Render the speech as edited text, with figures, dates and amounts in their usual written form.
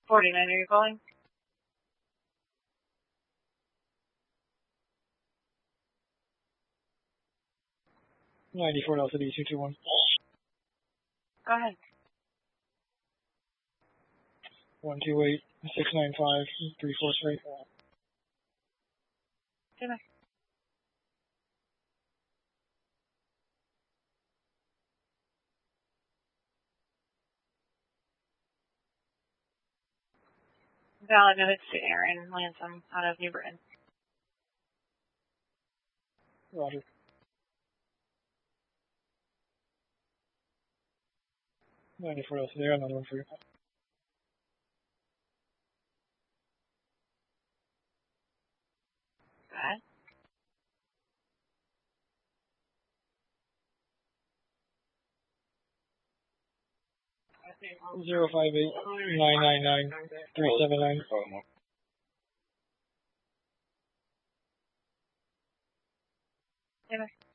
49, are you calling? LCD 221. Go ahead. 128 695 343. Stand by. Valid notice to Aaron Lansom out of New Britain. Roger. LCD, another one for you. Go ahead. Zero 58 999 379. Stand by.